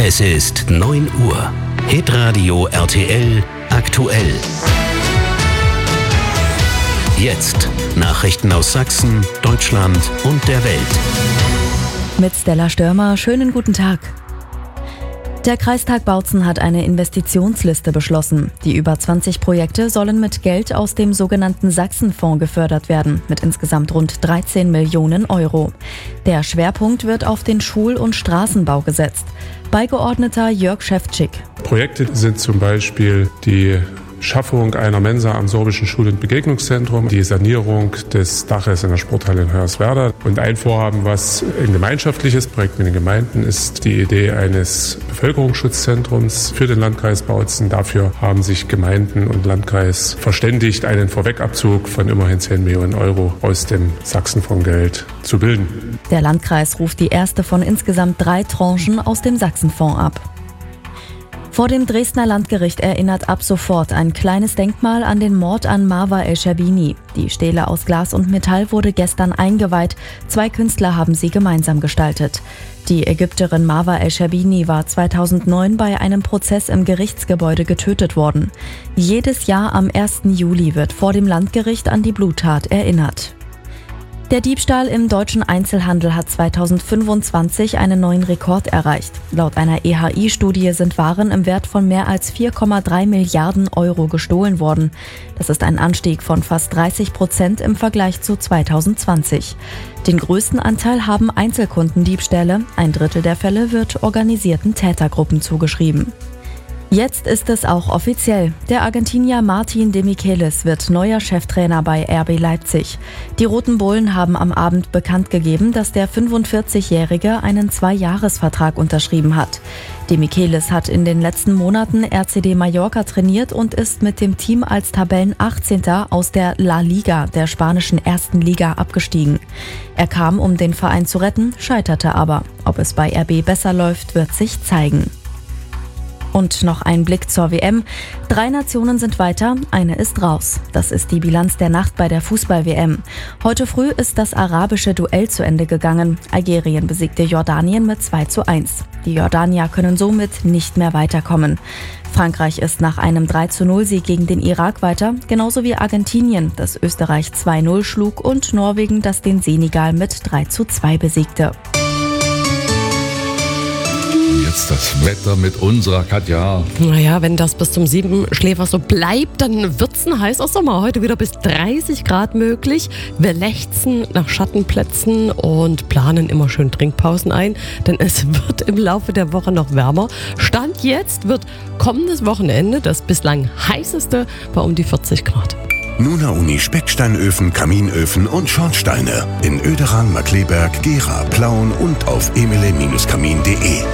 Es ist 9 Uhr. Hitradio RTL aktuell. Jetzt Nachrichten aus Sachsen, Deutschland und der Welt. Mit Stella Störmer, schönen guten Tag. Der Kreistag Bautzen hat eine Investitionsliste beschlossen. Die über 20 Projekte sollen mit Geld aus dem sogenannten Sachsenfonds gefördert werden, mit insgesamt rund 13 Millionen Euro. Der Schwerpunkt wird auf den Schul- und Straßenbau gesetzt. Beigeordneter Jörg Schäfczyk. Projekte sind zum Beispiel die Schaffung einer Mensa am sorbischen Schul- und Begegnungszentrum, die Sanierung des Daches in der Sporthalle in Hoyerswerda. Und ein Vorhaben, was ein gemeinschaftliches Projekt mit den Gemeinden ist, die Idee eines Bevölkerungsschutzzentrums für den Landkreis Bautzen. Dafür haben sich Gemeinden und Landkreis verständigt, einen Vorwegabzug von immerhin 10 Millionen Euro aus dem Sachsenfondsgeld zu bilden. Der Landkreis ruft die erste von insgesamt 3 Tranchen aus dem Sachsenfonds ab. Vor dem Dresdner Landgericht erinnert ab sofort ein kleines Denkmal an den Mord an Marwa El-Sherbini. Die Stele aus Glas und Metall wurde gestern eingeweiht. 2 Künstler haben sie gemeinsam gestaltet. Die Ägypterin Marwa El-Sherbini war 2009 bei einem Prozess im Gerichtsgebäude getötet worden. Jedes Jahr am 1. Juli wird vor dem Landgericht an die Bluttat erinnert. Der Diebstahl im deutschen Einzelhandel hat 2025 einen neuen Rekord erreicht. Laut einer EHI-Studie sind Waren im Wert von mehr als 4,3 Milliarden Euro gestohlen worden. Das ist ein Anstieg von fast 30% im Vergleich zu 2020. Den größten Anteil haben Einzelkundendiebstähle. 1/3 der Fälle wird organisierten Tätergruppen zugeschrieben. Jetzt ist es auch offiziell. Der Argentinier Martin de Michelis wird neuer Cheftrainer bei RB Leipzig. Die Roten Bullen haben am Abend bekannt gegeben, dass der 45-Jährige einen 2-Jahres-Vertrag unterschrieben hat. De Michelis hat in den letzten Monaten RCD Mallorca trainiert und ist mit dem Team als Tabellen-18. aus der La Liga, der spanischen 1. Liga, abgestiegen. Er kam, um den Verein zu retten, scheiterte aber. Ob es bei RB besser läuft, wird sich zeigen. Und noch ein Blick zur WM. 3 Nationen sind weiter, eine ist raus. Das ist die Bilanz der Nacht bei der Fußball-WM. Heute früh ist das arabische Duell zu Ende gegangen. Algerien besiegte Jordanien mit 2:1. Die Jordanier können somit nicht mehr weiterkommen. Frankreich ist nach einem 3:0-Sieg gegen den Irak weiter, genauso wie Argentinien, das Österreich 2:0 schlug, und Norwegen, das den Senegal mit 3:2 besiegte. Jetzt das Wetter mit unserer Katja. Naja, wenn das bis zum 7-Schläfer so bleibt, dann wird's ein heißer Sommer. Heute wieder bis 30 Grad möglich. Wir lechzen nach Schattenplätzen und planen immer schön Trinkpausen ein, denn es wird im Laufe der Woche noch wärmer. Stand jetzt wird kommendes Wochenende das bislang heißeste bei um die 40 Grad. Nuna Uni Specksteinöfen, Kaminöfen und Schornsteine in Oederan, Markkleeberg, Gera, Plauen und auf emile-kamin.de.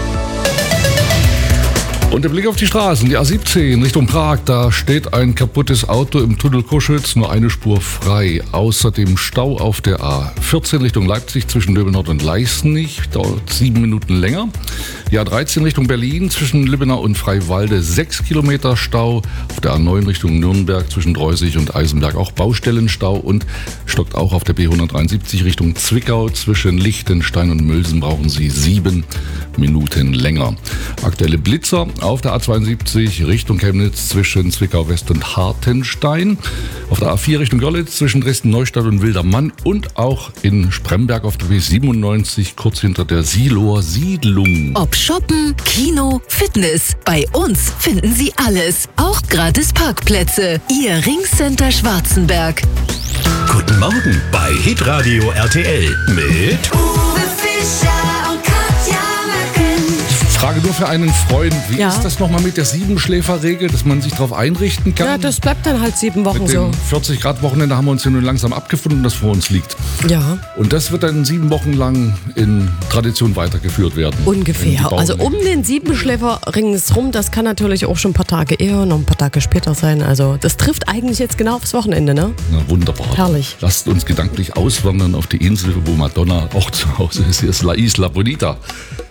Und der Blick auf die Straßen, die A17 Richtung Prag, da steht ein kaputtes Auto im Tunnel Koschwitz, nur eine Spur frei. Außerdem Stau auf der A14 Richtung Leipzig zwischen Löbenau und Leißnich, dauert 7 Minuten länger. Die A13 Richtung Berlin zwischen Lübbenau und Freiwalde 6 Kilometer Stau. Auf der A9 Richtung Nürnberg zwischen Dreusig und Eisenberg auch Baustellenstau und stockt auch auf der B173 Richtung Zwickau zwischen Lichtenstein und Mülsen brauchen Sie 7 Minuten länger. Aktuelle Blitzer auf der A72 Richtung Chemnitz zwischen Zwickau West und Hartenstein. Auf der A4 Richtung Görlitz zwischen Dresden-Neustadt und Wildermann und auch in Spremberg auf der B97 kurz hinter der Siloer Siedlung. Ob Shoppen, Kino, Fitness, bei uns finden Sie alles. Auch gratis Parkplätze. Ihr Ringcenter Schwarzenberg. Guten Morgen bei Hitradio RTL mit Uwe Fischer und Katja Mücken. Frage nur für einen Freund, wie Ja. ist das nochmal mit der 7-Schläfer-Regel, dass man sich darauf einrichten kann? Ja, das bleibt dann halt 7 Wochen mit so. dem 40-Grad-Wochenende haben wir uns ja nun langsam abgefunden, das vor uns liegt. Ja, Und das wird dann 7 Wochen lang in Tradition weitergeführt werden. ungefähr. Also um den 7-Schläfer ringsrum, das kann natürlich auch schon ein paar Tage eher, noch ein paar Tage später sein. Also das trifft eigentlich jetzt genau aufs Wochenende, ne? Na, wunderbar. Herrlich. Lasst uns gedanklich auswandern auf die Insel, wo Madonna auch zu Hause ist. Hier ist La Isla Bonita.